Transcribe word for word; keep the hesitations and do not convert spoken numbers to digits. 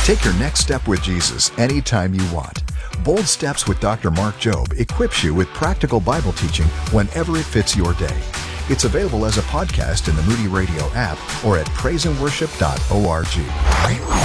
Take your next step with Jesus anytime you want. Bold Steps with Doctor Mark Jobe equips you with practical Bible teaching whenever it fits your day. It's available as a podcast in the Moody Radio app or at praise and worship dot org.